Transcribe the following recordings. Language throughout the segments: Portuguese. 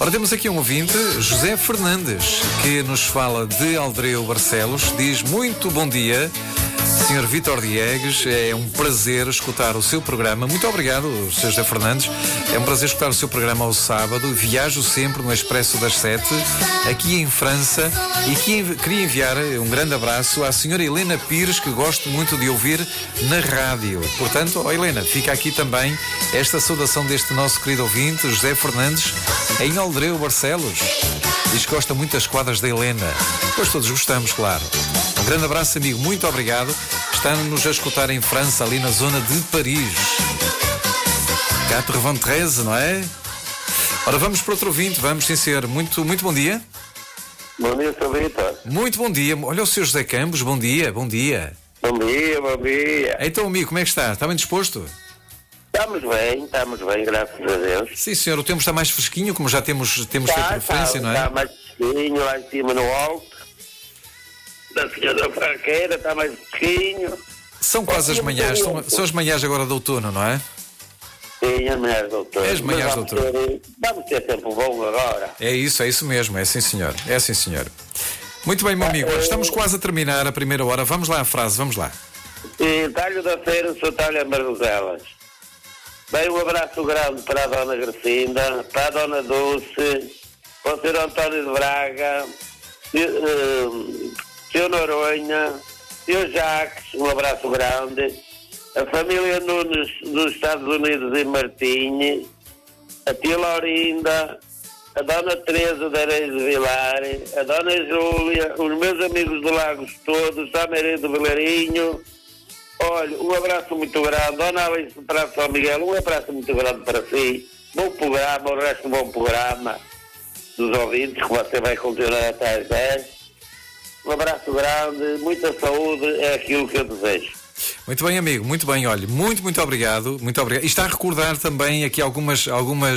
Ora, temos aqui um ouvinte, José Fernandes, que nos fala de Aldereu Barcelos. Diz: muito bom dia, Sr. Vítor Diegues, é um prazer escutar o seu programa. Muito obrigado, Sr. José Fernandes. É um prazer escutar o seu programa ao sábado. Viajo sempre no Expresso das 7, aqui em França, e queria enviar um grande abraço à Sra. Helena Pires, que gosto muito de ouvir na rádio. Portanto, Helena, fica aqui também esta saudação deste nosso querido ouvinte, José Fernandes, em Aldereu Barcelos. Diz que gosta muito das quadras da Helena. Pois todos gostamos, claro. Um grande abraço, amigo, muito obrigado. Está-nos a escutar em França, ali na zona de Paris. 4h13, não é? Ora, vamos para outro ouvinte, vamos, sim senhor. Muito bom dia. Bom dia, Sr. Vítor. Muito bom dia. Olha o Sr. José Campos, bom dia, bom dia. Bom dia. Então, amigo, como é que está? Está bem disposto? Estamos bem, graças a Deus. Sim, senhor, o tempo está mais fresquinho, como já temos feito referência, não é? Está mais fresquinho, lá em cima no alto. Da Senhora Franqueira, está mais fresquinho. São quase as manhãs, são as manhãs agora de outono, não é? Sim, as manhãs de outono. As manhãs de outono. Vamos ter tempo bom agora. É isso mesmo, é sim, senhor. É sim, senhor. Muito bem, meu amigo, estamos quase a terminar a primeira hora. Vamos lá à frase, vamos lá. Sim, talho da feira, o seu talho é Margoselas. Bem, um abraço grande para a Dona Gracinda, para a Dona Dulce, para o Sr. António de Braga, Sr. Noronha, Sr. Jacques, um abraço grande, a família Nunes dos Estados Unidos em Martinho, a tia Laurinda, a Dona Teresa de Areias de Vilar, a Dona Júlia, os meus amigos de Lagos todos, a Maria do Vilarinho. Olha, um abraço muito grande, Dona Alice para São Miguel, um abraço muito grande para si. Bom programa, o resto bom programa dos ouvintes, que você vai continuar até às 10. Um abraço grande, muita saúde, é aquilo que eu desejo. Muito bem, amigo, muito bem, olha, muito obrigado, muito obrigado. E está a recordar também aqui algumas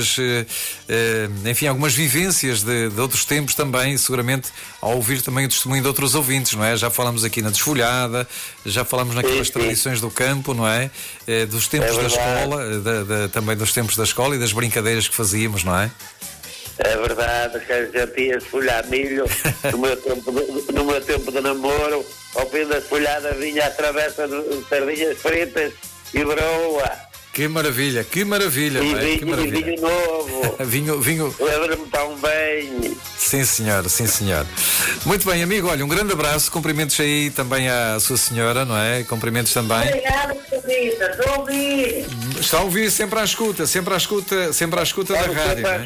vivências de outros tempos também, seguramente, ao ouvir também o testemunho de outros ouvintes, não é? Já falamos aqui na desfolhada, já falamos naquelas tradições do campo, não é? Dos tempos da escola, também dos tempos da escola e das brincadeiras que fazíamos, não é? É verdade, que a gente ia esfolhar milho no meu tempo de namoro. Ao fim da esfolhada vinha a travessa de sardinhas fritas e broa. Que maravilha, E vinho novo. vinho. Lembra-me tão bem. Sim, senhor. Muito bem, amigo, olha, um grande abraço, cumprimentos aí também à sua senhora, não é? Cumprimentos também. Obrigada, Rita, estou a ouvir. Está a ouvir sempre à escuta da rádio, não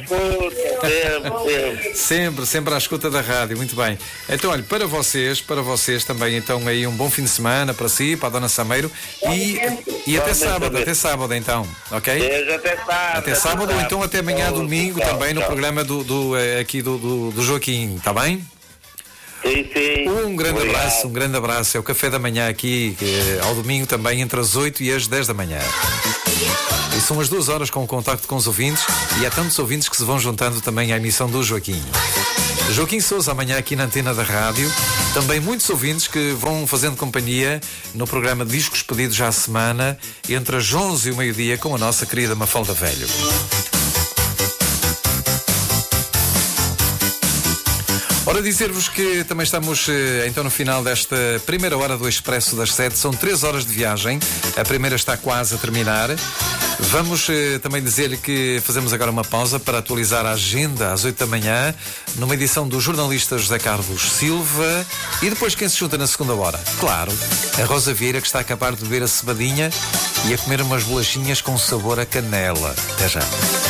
é? Sempre à escuta da rádio, muito bem. Então, olha, para vocês também, então, aí um bom fim de semana para si, para a Dona Sameiro e até sábado, então, ok? Até sábado, ou então até amanhã, domingo, também no programa aqui do Joaquim, está bem? Sim. Um grande abraço. É o café da manhã aqui, ao domingo também, entre as 8 e as 10 da manhã. E são as 2 horas com o contacto com os ouvintes, e há tantos ouvintes que se vão juntando também à emissão do Joaquim. Joaquim Sousa, amanhã aqui na antena da rádio. Também muitos ouvintes que vão fazendo companhia no programa Discos Pedidos à semana, entre as 11 e o meio-dia, com a nossa querida Mafalda Velho. Ora, dizer-vos que também estamos então no final desta primeira hora do Expresso das 7. São 3 horas de viagem. A primeira está quase a terminar. Vamos também dizer que fazemos agora uma pausa para atualizar a agenda às 8 da manhã, numa edição do jornalista José Carlos Silva. E depois quem se junta na segunda hora? Claro, a Rosa Vieira, que está a acabar de beber a cebadinha e a comer umas bolachinhas com sabor a canela. Até já.